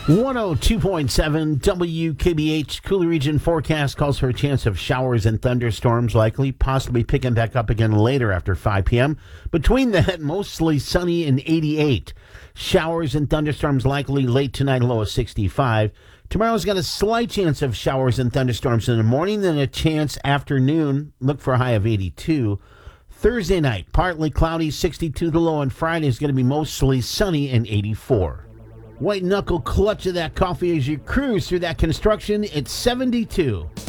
102.7 WKBH Cooler Region forecast calls for a chance of showers and thunderstorms likely, possibly picking back up again later after 5 p.m. Between that, mostly sunny and 88. Showers and thunderstorms likely late tonight, low of 65. Tomorrow's got a slight chance of showers and thunderstorms in the morning, then a chance afternoon. Look for a high of 82. Thursday night, partly cloudy, 62 the low, and Friday is going to be mostly sunny and 84. White knuckle clutch of that coffee as you cruise through that construction. It's 72.